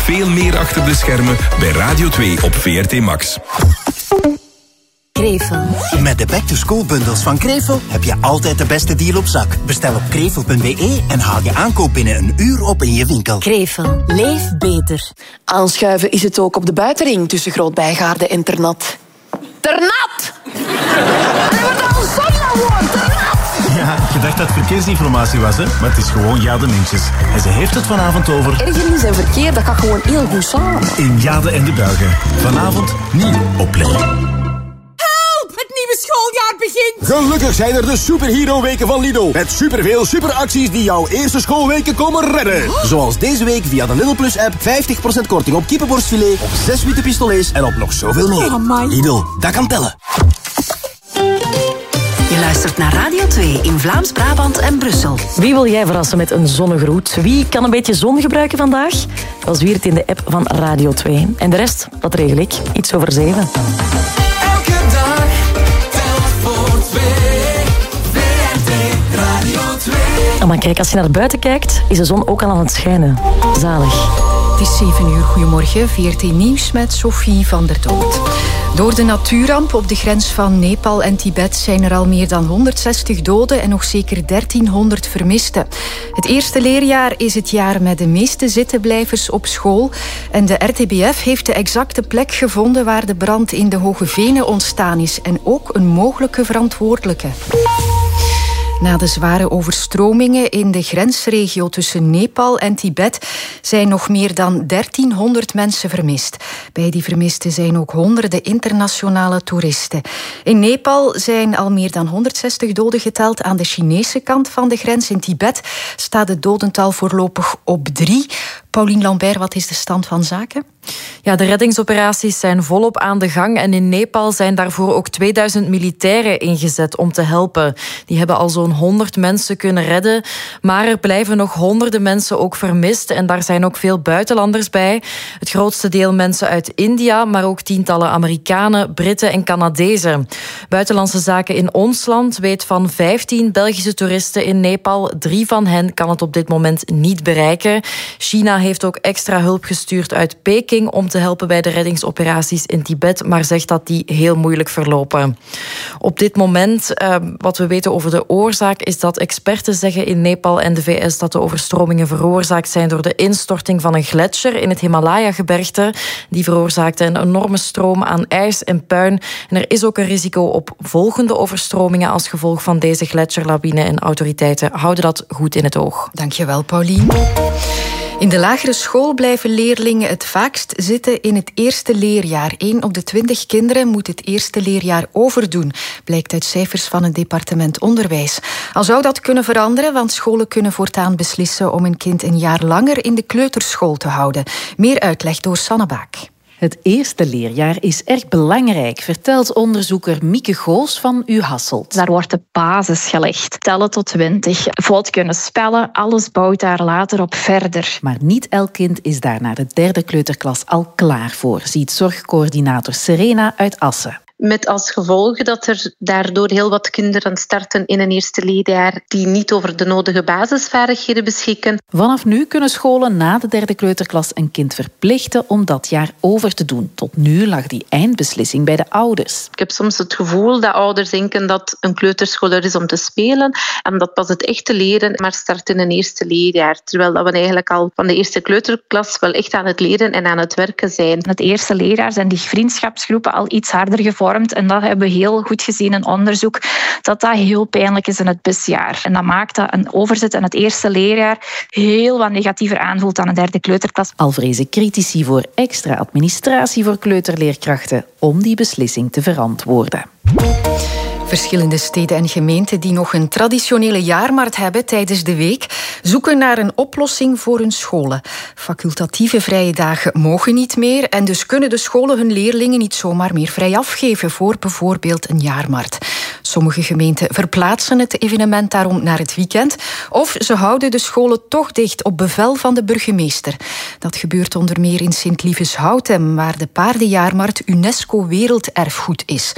veel meer achter de schermen bij Radio 2 op VRT Max. Krevel. Met de back-to-school bundels van Krevel heb je altijd de beste deal op zak. Bestel op krevel.be en haal je aankoop binnen een uur op in je winkel. Krevel. Leef beter. Aanschuiven is het ook op de buitenring tussen Groot-Bijgaarde en Ternat. Ternat! Dat wordt al zonnewoord, Ternat! Ja, je dacht dat het verkeersinformatie was, hè? Maar het is gewoon Jade Mintjes. En ze heeft het vanavond over... Ergernis en verkeer, dat gaat gewoon heel goed samen. In Jade en de Buigen. Vanavond nieuw op Play. Het nieuwe schooljaar begint! Gelukkig zijn er de superhero-weken van Lidl. Met superveel superacties die jouw eerste schoolweken komen redden. Zoals deze week via de Lidl Plus-app 50% korting op kippenborstfilet, op 6 witte pistolets en op nog zoveel meer. Oh, Lidl, dat kan tellen. Je luistert naar Radio 2 in Vlaams-Brabant en Brussel. Wie wil jij verrassen met een zonnegroet? Wie kan een beetje zon gebruiken vandaag? Dat is weer het in de app van Radio 2. En de rest, dat regel ik. Iets over 7. Oh, maar kijk, als je naar buiten kijkt, is de zon ook al aan het schijnen. Zalig. Het is 7 uur. Goedemorgen. VRT Nieuws met Sophie van der Toot. Door de natuurramp op de grens van Nepal en Tibet zijn er al meer dan 160 doden en nog zeker 1300 vermisten. Het eerste leerjaar is het jaar met de meeste zittenblijvers op school. En de RTBF heeft de exacte plek gevonden waar de brand in de Hoge Venen ontstaan is. En ook een mogelijke verantwoordelijke. Na de zware overstromingen in de grensregio tussen Nepal en Tibet zijn nog meer dan 1300 mensen vermist. Bij die vermisten zijn ook honderden internationale toeristen. In Nepal zijn al meer dan 160 doden geteld. Aan de Chinese kant van de grens in Tibet staat het dodental voorlopig op 3. Paulien Lambert, wat is de stand van zaken? Ja, de reddingsoperaties zijn volop aan de gang en in Nepal zijn daarvoor ook 2000 militairen ingezet om te helpen. Die hebben al zo'n 100 mensen kunnen redden, maar er blijven nog honderden mensen ook vermist en daar zijn ook veel buitenlanders bij. Het grootste deel mensen uit India, maar ook tientallen Amerikanen, Britten en Canadezen. Buitenlandse Zaken in ons land weet van 15 Belgische toeristen in Nepal. 3 van hen kan het op dit moment niet bereiken. China heeft ook extra hulp gestuurd uit Peking om te helpen bij de reddingsoperaties in Tibet, maar zegt dat die heel moeilijk verlopen. Op dit moment, wat we weten over de oorzaak, is dat experten zeggen in Nepal en de VS dat de overstromingen veroorzaakt zijn door de instorting van een gletsjer in het Himalaya-gebergte. Die veroorzaakte een enorme stroom aan ijs en puin. En er is ook een risico op volgende overstromingen als gevolg van deze gletsjerlawine en autoriteiten houden dat goed in het oog. Dankjewel, Paulien. In de lagere school blijven leerlingen het vaakst zitten in het eerste leerjaar. 1 op de 20 kinderen moet het eerste leerjaar overdoen, blijkt uit cijfers van het departement Onderwijs. Al zou dat kunnen veranderen, want scholen kunnen voortaan beslissen om een kind een jaar langer in de kleuterschool te houden. Meer uitleg door Sanne Baak. Het eerste leerjaar is erg belangrijk, vertelt onderzoeker Mieke Goos van U Hasselt. Daar wordt de basis gelegd. Tellen tot 20, vlot kunnen spellen, alles bouwt daar later op verder. Maar niet elk kind is daar na de 3e kleuterklas al klaar voor, ziet zorgcoördinator Serena uit Assen. Met als gevolg dat er daardoor heel wat kinderen starten in een eerste leerjaar die niet over de nodige basisvaardigheden beschikken. Vanaf nu kunnen scholen na de 3e kleuterklas een kind verplichten om dat jaar over te doen. Tot nu lag die eindbeslissing bij de ouders. Ik heb soms het gevoel dat ouders denken dat een kleuterschool er is om te spelen en dat pas het echte leren maar start in een eerste leerjaar. Terwijl dat we eigenlijk al van de eerste kleuterklas wel echt aan het leren en aan het werken zijn. In het eerste leerjaar zijn die vriendschapsgroepen al iets harder gevormd. En dat hebben we heel goed gezien in onderzoek, dat heel pijnlijk is in het busjaar. En dat maakt dat een overzet in het eerste leerjaar heel wat negatiever aanvoelt dan een 3e kleuterklas. Al vrezen critici voor extra administratie voor kleuterleerkrachten om die beslissing te verantwoorden. Verschillende steden en gemeenten die nog een traditionele jaarmarkt hebben tijdens de week, zoeken naar een oplossing voor hun scholen. Facultatieve vrije dagen mogen niet meer en dus kunnen de scholen hun leerlingen niet zomaar meer vrij afgeven voor bijvoorbeeld een jaarmarkt. Sommige gemeenten verplaatsen het evenement daarom naar het weekend of ze houden de scholen toch dicht op bevel van de burgemeester. Dat gebeurt onder meer in Sint-Lievens-Houtem, waar de paardenjaarmarkt UNESCO Werelderfgoed is.